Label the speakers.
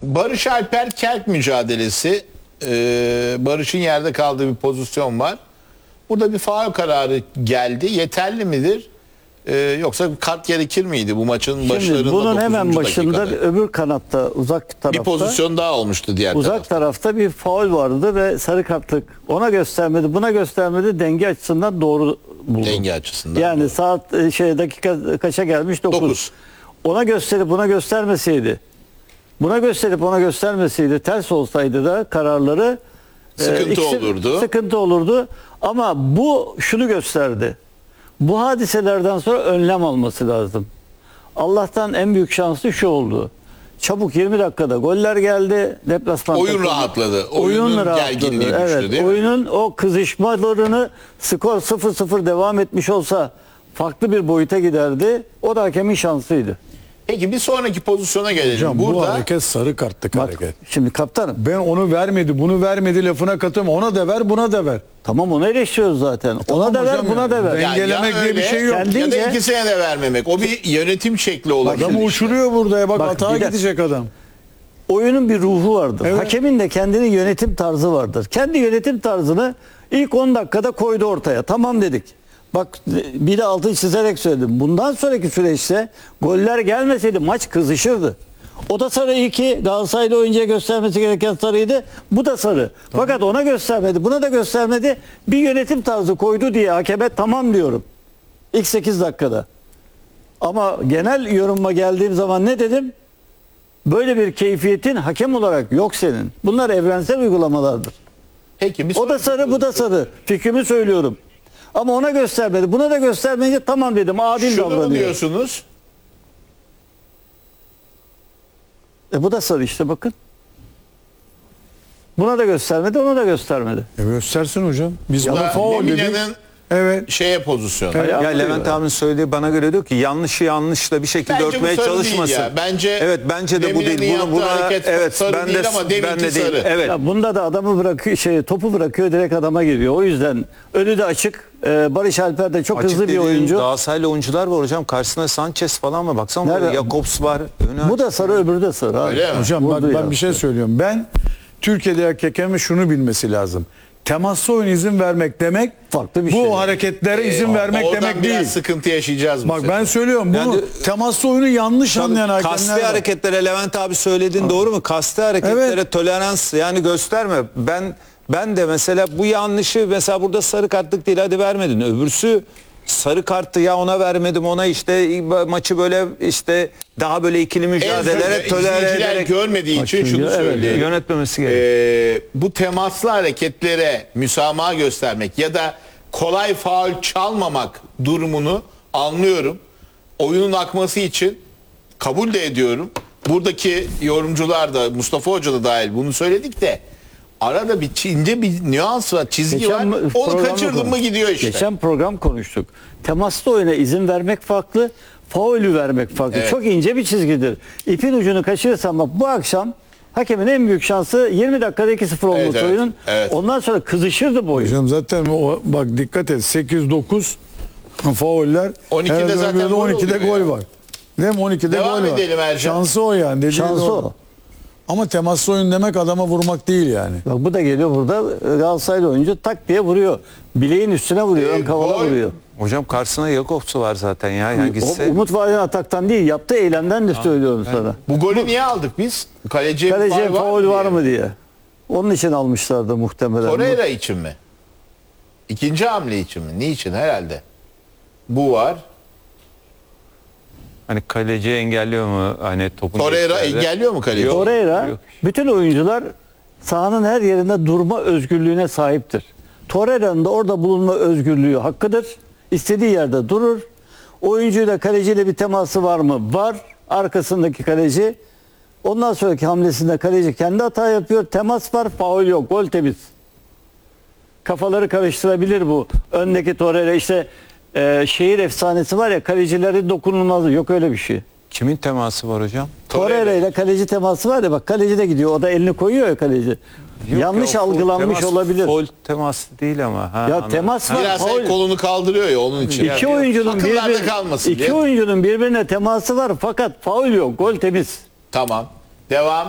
Speaker 1: Barış Alper Kelk mücadelesi. Barış'ın yerde kaldığı bir pozisyon var. Burada bir faul kararı geldi. Yeterli midir? Yoksa kart gerekir miydi bu maçın başlarında?
Speaker 2: Şimdi bunun hemen
Speaker 1: 9.
Speaker 2: başında
Speaker 1: dakikada?
Speaker 2: öbür kanatta, uzak tarafta
Speaker 1: Bir pozisyon daha olmuştu diğer
Speaker 2: uzak tarafta bir faul vardı ve sarı kartlık ona göstermedi, buna göstermedi, denge açısından doğru buldu.
Speaker 1: Denge açısından.
Speaker 2: Yani saat dakika kaça gelmiş? 9. Ona gösterip buna göstermeseydi, buna gösterip ona göstermeseydi, ters olsaydı da kararları
Speaker 1: Sıkıntı olurdu.
Speaker 2: Sıkıntı olurdu. Ama bu şunu gösterdi. Bu hadiselerden sonra önlem alması lazım. Allah'tan en büyük şansı şu oldu. Çabuk 20 dakikada goller geldi. Deplasman
Speaker 1: Oyun
Speaker 2: takımı.
Speaker 1: rahatladı.
Speaker 2: Oyun
Speaker 1: Oyunun
Speaker 2: rahatladı.
Speaker 1: gerginliği düştü,
Speaker 2: Evet,
Speaker 1: değil mi?
Speaker 2: oyunun o kızışmalarını skor 0-0 devam etmiş olsa farklı bir boyuta giderdi. O da hakemin şansıydı.
Speaker 1: Peki bir sonraki pozisyona gelelim.
Speaker 3: Hocam bu
Speaker 1: Burada
Speaker 3: hareket sarı kartlık
Speaker 2: Bak,
Speaker 3: hareket.
Speaker 2: şimdi kaptanım.
Speaker 3: Ben onu vermedi, bunu vermedi lafına katılıyorum. Ona da ver, buna da ver.
Speaker 2: Tamam, onu eleştiriyoruz zaten. Ona
Speaker 3: Tamam
Speaker 2: da ver,
Speaker 3: hocam
Speaker 2: buna
Speaker 3: ya.
Speaker 2: da ver.
Speaker 3: Ben- Dengelemek diye bir şey yok.
Speaker 1: Ya da
Speaker 2: Kendince-
Speaker 1: ikisine de vermemek. O bir yönetim şekli olabilir.
Speaker 3: Adamı
Speaker 1: işte.
Speaker 3: uçuruyor burada ya. Bak,
Speaker 2: Bak,
Speaker 3: hata
Speaker 2: bir de-
Speaker 3: gidecek adam.
Speaker 2: Oyunun bir ruhu vardır.
Speaker 3: Evet.
Speaker 2: Hakemin de kendinin yönetim tarzı vardır. Kendi yönetim tarzını ilk 10 dakikada koydu ortaya. Tamam dedik. Bak, bir de altını çizerek söyledim. Bundan sonraki süreçte goller gelmeseydi maç kızışırdı. O da sarı 2. Galatasaraylı oyuncuya göstermesi gereken sarıydı. Bu da sarı. Fakat ona göstermedi. Buna da göstermedi. Bir yönetim tarzı koydu diye hakeme tamam diyorum. İlk 8 dakikada. Ama genel yorumuma geldiğim zaman ne dedim? Böyle bir keyfiyetin hakem olarak yok senin. Bunlar evrensel uygulamalardır.
Speaker 1: Peki bir
Speaker 2: O da
Speaker 1: sonraki
Speaker 2: sarı, bu da sarı. Fikrimi söylüyorum. Ama ona göstermedi. Buna da göstermeyince tamam dedim. Adil
Speaker 1: Şunu mu
Speaker 2: davranıyor.
Speaker 1: diyorsunuz?
Speaker 2: Bu da sarı işte, bakın. Buna da göstermedi, ona da göstermedi.
Speaker 3: Göstersin hocam. Biz
Speaker 1: Bu
Speaker 3: buna
Speaker 1: da
Speaker 3: faul dedik.
Speaker 1: Lemine'nin
Speaker 3: Evet.
Speaker 1: şeye pozisyonu.
Speaker 3: Evet.
Speaker 4: Ya
Speaker 2: Yaptı
Speaker 4: Levent
Speaker 2: ya.
Speaker 4: abinin söylediği bana göre diyor ki yanlışı yanlışla bir şekilde
Speaker 1: Bence bu
Speaker 4: örtmeye
Speaker 1: sarı
Speaker 4: çalışmasın.
Speaker 1: değil ya. Bence
Speaker 4: evet, bence de bu
Speaker 1: Lemine'nin
Speaker 4: değil.
Speaker 1: yaptığı
Speaker 4: Buna
Speaker 1: hareket
Speaker 4: evet
Speaker 1: sarı
Speaker 4: ben
Speaker 1: değil
Speaker 4: de
Speaker 1: ama deminki
Speaker 4: ben de değil.
Speaker 1: sarı.
Speaker 4: Evet.
Speaker 2: Ya bunda da adamı bırakıyor, topu bırakıyor, direkt adama giriyor. O yüzden önü de açık. Barış Alper de çok
Speaker 4: Açık
Speaker 2: hızlı bir
Speaker 4: dediğin
Speaker 2: oyuncu.
Speaker 4: Galatasaraylı oyuncular var hocam. Karşısında Sanchez falan var. Baksana
Speaker 2: Nerede?
Speaker 4: Jakobs var.
Speaker 2: Bu da sarı, öbürü de sarı. abi.
Speaker 1: Öyle mi?
Speaker 3: Hocam bak,
Speaker 2: Vurdu
Speaker 3: ben
Speaker 2: ya.
Speaker 3: bir şey söylüyorum. Ben Türkiye'de hakemin şunu bilmesi lazım. Temaslı oyun izin vermek demek
Speaker 2: Farklı bir
Speaker 3: bu
Speaker 2: şey.
Speaker 3: hareketlere izin vermek
Speaker 1: Oradan
Speaker 3: demek
Speaker 1: biraz
Speaker 3: değil.
Speaker 1: sıkıntı yaşayacağız bu
Speaker 3: Bak
Speaker 1: sefer.
Speaker 3: ben söylüyorum bunu
Speaker 4: Yani-
Speaker 3: temaslı oyunu yanlış anlayan hakemler
Speaker 4: Kasti
Speaker 3: var.
Speaker 4: hareketlere Levent abi söylediğin doğru mu? Kasti hareketlere
Speaker 3: Evet.
Speaker 4: tolerans yani gösterme. Ben de mesela bu yanlışı mesela burada sarı kartlık değil, hadi vermedin. Öbürsü sarı kartı, ya ona vermedim, ona işte maçı böyle işte daha böyle ikili mücadelelere tolere
Speaker 1: İzleyiciler
Speaker 4: ederek
Speaker 1: görmediği için şunu
Speaker 2: Evet.
Speaker 1: söyleyeyim.
Speaker 4: yönetmemesi gerekiyor.
Speaker 1: Bu temaslı hareketlere müsamaha göstermek ya da kolay faul çalmamak durumunu anlıyorum. Oyunun akması için kabul de ediyorum. Buradaki yorumcular da, Mustafa Hoca da dahil bunu söyledik de arada bir ince bir nüans var, çizgi var. Onu
Speaker 2: programda
Speaker 1: kaçırdın mı
Speaker 2: konuştuk.
Speaker 1: gidiyor işte.
Speaker 2: Geçen program konuştuk. Temaslı oyuna izin vermek farklı, faulü vermek farklı.
Speaker 1: Evet.
Speaker 2: Çok ince bir çizgidir. İpin ucunu kaçırırsan bak, bu akşam hakemin en büyük şansı 20 dakikada 2-0 olması
Speaker 1: Evet, evet,
Speaker 2: oyunun.
Speaker 1: evet.
Speaker 2: Ondan sonra kızışırdı bu oyun.
Speaker 3: Hocam zaten o, bak dikkat et 8-9 fauller.
Speaker 1: 12'de
Speaker 3: Her
Speaker 1: zaten
Speaker 3: bölümde
Speaker 1: gol
Speaker 3: 12'de
Speaker 1: oluyor
Speaker 3: gol
Speaker 1: ya.
Speaker 3: var. Değil mi? 12'de
Speaker 1: Devam
Speaker 3: gol var.
Speaker 1: edelim Ercan.
Speaker 3: Şansı o yani. dediğin
Speaker 2: Şansı
Speaker 3: doğru.
Speaker 2: o.
Speaker 3: Ama temaslı oyun demek adama vurmak değil yani.
Speaker 2: Bak, bu da geliyor burada, Galatasaraylı oyuncu tak diye vuruyor. Bileğin üstüne vuruyor, ön kavala
Speaker 1: gol.
Speaker 2: vuruyor.
Speaker 4: Hocam karşısına Jakobs'u var zaten ya. Yani gitse
Speaker 2: Umut Vaden ataktan değil, yaptığı eylemden de söylüyorum sana.
Speaker 1: Bu golü niye aldık biz? Kaleciye
Speaker 2: Kaleciye faul var
Speaker 1: diye.
Speaker 2: mı diye. Onun için almışlardı muhtemelen.
Speaker 1: Torreira için mi? İkinci hamle için mi? Niçin? Herhalde. Bu var.
Speaker 4: hani kaleci engelliyor mu hani topun
Speaker 1: Torreira
Speaker 4: geçtiği yerde?
Speaker 1: engelliyor mu kaleci?
Speaker 4: Yok.
Speaker 2: Torreira,
Speaker 4: Yok.
Speaker 2: bütün oyuncular sahanın her yerinde durma özgürlüğüne sahiptir. Torreira'nın da orada bulunma özgürlüğü hakkıdır. İstediği yerde durur. Oyuncuyla, kaleciyle bir teması var mı? Var. Arkasındaki kaleci. Ondan sonraki hamlesinde kaleci kendi hata yapıyor. Temas var, faul yok. Gol temiz. Kafaları karıştırabilir bu. Öndeki Torreira işte şehir efsanesi var ya, kalecilerin dokunulmazlığı. Yok öyle bir şey.
Speaker 4: Kimin teması var hocam?
Speaker 2: Torreira ile kaleci teması var ya, bak kaleci de gidiyor. O da elini koyuyor ya kaleci.
Speaker 4: Yok
Speaker 2: Yanlış
Speaker 4: ya, o
Speaker 2: algılanmış
Speaker 4: temas,
Speaker 2: olabilir.
Speaker 4: Foul teması değil ama. Ha,
Speaker 2: Ya
Speaker 4: anladım.
Speaker 2: temas var.
Speaker 1: Biraz
Speaker 2: faul.
Speaker 1: kolunu kaldırıyor ya onun için.
Speaker 2: İki oyuncunun
Speaker 1: Akıllarda kalmasın
Speaker 2: iki
Speaker 1: diye.
Speaker 2: oyuncunun birbirine teması var fakat faul yok. Gol temiz.
Speaker 1: Tamam. Devam.